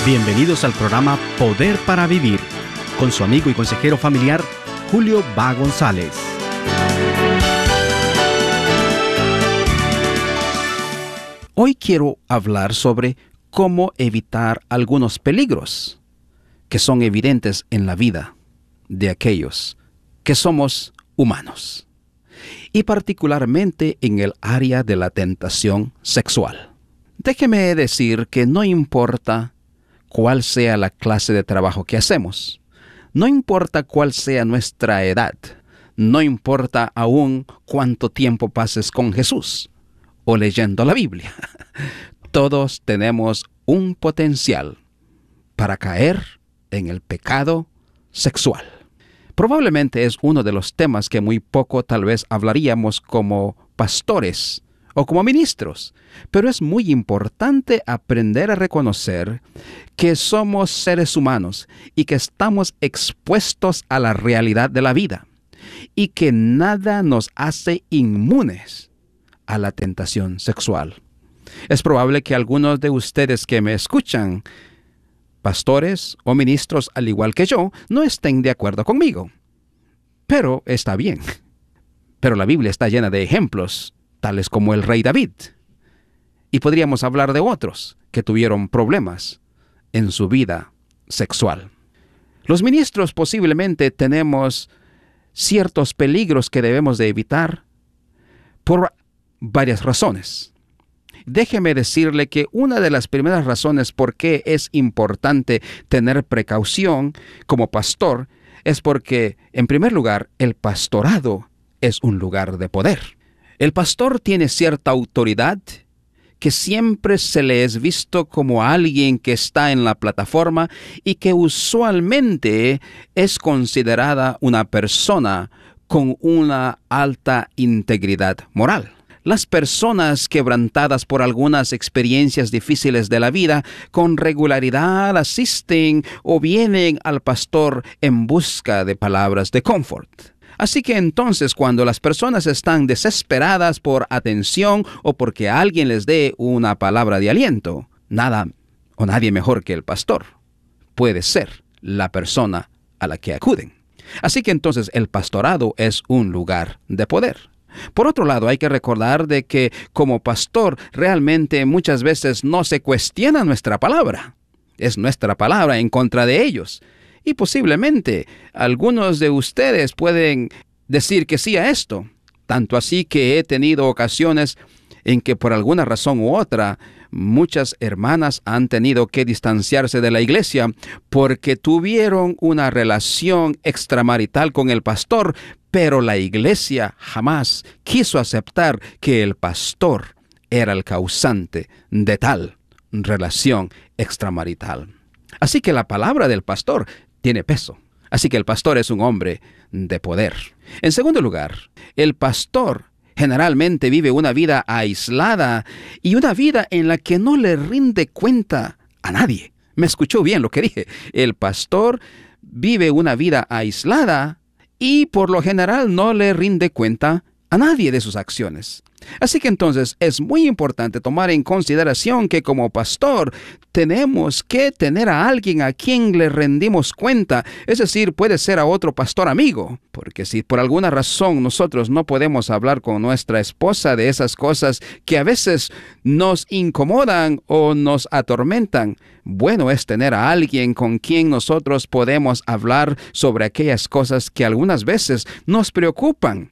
Bienvenidos al programa Poder para Vivir, con su amigo y consejero familiar, Julio Va González. Hoy quiero hablar sobre cómo evitar algunos peligros que son evidentes en la vida de aquellos que somos humanos, y particularmente en el área de la tentación sexual. Déjeme decir que no importa cuál sea la clase de trabajo que hacemos, no importa cuál sea nuestra edad, no importa aún cuánto tiempo pases con Jesús o leyendo la Biblia, todos tenemos un potencial para caer en el pecado sexual. Probablemente es uno de los temas que muy poco tal vez hablaríamos como pastores o como ministros, pero es muy importante aprender a reconocer que somos seres humanos y que estamos expuestos a la realidad de la vida y que nada nos hace inmunes a la tentación sexual. Es probable que algunos de ustedes que me escuchan, pastores o ministros al igual que yo, no estén de acuerdo conmigo. Pero está bien. Pero la Biblia está llena de ejemplos, tales como el rey David. Y podríamos hablar de otros que tuvieron problemas en su vida sexual. Los ministros posiblemente tenemos ciertos peligros que debemos de evitar por varias razones. Déjeme decirle que una de las primeras razones por qué es importante tener precaución como pastor es porque, en primer lugar, el pastorado es un lugar de poder. El pastor tiene cierta autoridad que siempre se le es visto como alguien que está en la plataforma y que usualmente es considerada una persona con una alta integridad moral. Las personas quebrantadas por algunas experiencias difíciles de la vida con regularidad asisten o vienen al pastor en busca de palabras de confort. Así que entonces, cuando las personas están desesperadas por atención o porque alguien les dé una palabra de aliento, nada o nadie mejor que el pastor puede ser la persona a la que acuden. Así que entonces el pastorado es un lugar de poder. Por otro lado, hay que recordar de que como pastor realmente muchas veces no se cuestiona nuestra palabra. Es nuestra palabra en contra de ellos. Y posiblemente algunos de ustedes pueden decir que sí a esto. Tanto así que he tenido ocasiones en que por alguna razón u otra, muchas hermanas han tenido que distanciarse de la iglesia porque tuvieron una relación extramarital con el pastor, pero la iglesia jamás quiso aceptar que el pastor era el causante de tal relación extramarital. Así que la palabra del pastor tiene peso. Así que el pastor es un hombre de poder. En segundo lugar, el pastor generalmente vive una vida aislada y una vida en la que no le rinde cuenta a nadie. ¿Me escuchó bien lo que dije? El pastor vive una vida aislada y por lo general no le rinde cuenta a nadie de sus acciones. Así que entonces es muy importante tomar en consideración que como pastor tenemos que tener a alguien a quien le rendimos cuenta, es decir, puede ser a otro pastor amigo, porque si por alguna razón nosotros no podemos hablar con nuestra esposa de esas cosas que a veces nos incomodan o nos atormentan, bueno es tener a alguien con quien nosotros podemos hablar sobre aquellas cosas que algunas veces nos preocupan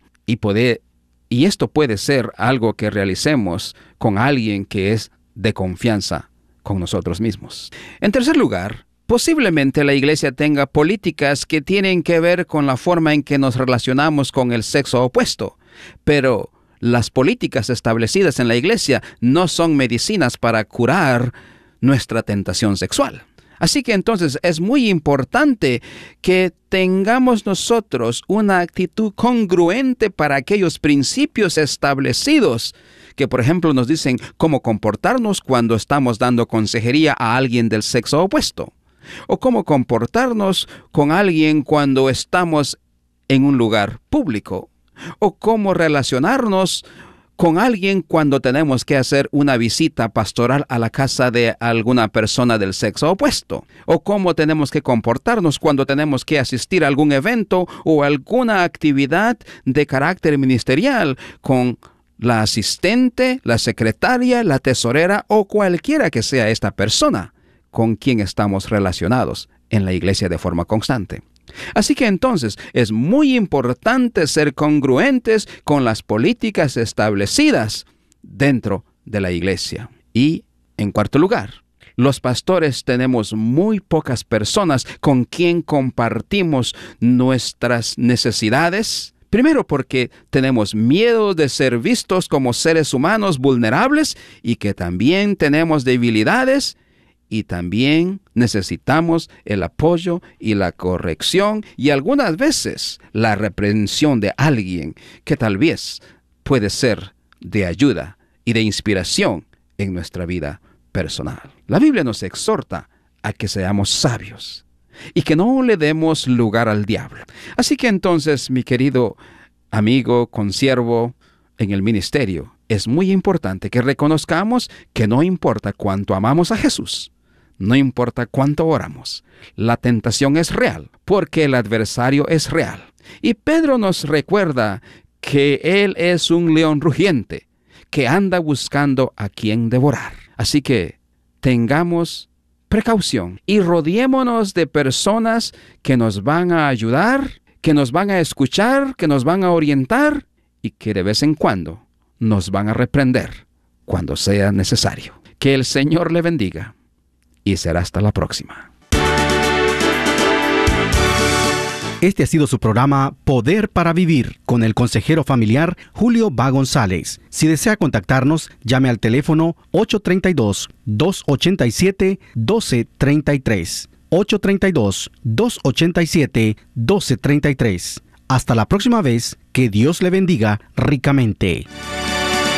y esto puede ser algo que realicemos con alguien que es de confianza con nosotros mismos. En tercer lugar, posiblemente la iglesia tenga políticas que tienen que ver con la forma en que nos relacionamos con el sexo opuesto, pero las políticas establecidas en la iglesia no son medicinas para curar nuestra tentación sexual. Así que entonces es muy importante que tengamos nosotros una actitud congruente para aquellos principios establecidos que, por ejemplo, nos dicen cómo comportarnos cuando estamos dando consejería a alguien del sexo opuesto, o cómo comportarnos con alguien cuando estamos en un lugar público, o cómo relacionarnos con alguien cuando tenemos que hacer una visita pastoral a la casa de alguna persona del sexo opuesto, o cómo tenemos que comportarnos cuando tenemos que asistir a algún evento o alguna actividad de carácter ministerial con la asistente, la secretaria, la tesorera o cualquiera que sea esta persona con quien estamos relacionados en la iglesia de forma constante. Así que entonces es muy importante ser congruentes con las políticas establecidas dentro de la iglesia. Y, en cuarto lugar, los pastores tenemos muy pocas personas con quien compartimos nuestras necesidades. Primero porque tenemos miedo de ser vistos como seres humanos vulnerables y que también tenemos debilidades. Y también necesitamos el apoyo y la corrección y algunas veces la reprensión de alguien que tal vez puede ser de ayuda y de inspiración en nuestra vida personal. La Biblia nos exhorta a que seamos sabios y que no le demos lugar al diablo. Así que entonces, mi querido amigo, consiervo en el ministerio, es muy importante que reconozcamos que no importa cuánto amamos a Jesús, no importa cuánto oramos, la tentación es real, porque el adversario es real. Y Pedro nos recuerda que él es un león rugiente, que anda buscando a quien devorar. Así que tengamos precaución y rodeémonos de personas que nos van a ayudar, que nos van a escuchar, que nos van a orientar y que de vez en cuando nos van a reprender cuando sea necesario. Que el Señor le bendiga. Y será hasta la próxima. Este ha sido su programa Poder para Vivir con el consejero familiar Julio Va González. Si desea contactarnos, llame al teléfono 832-287-1233. 832-287-1233. Hasta la próxima vez, que Dios le bendiga ricamente.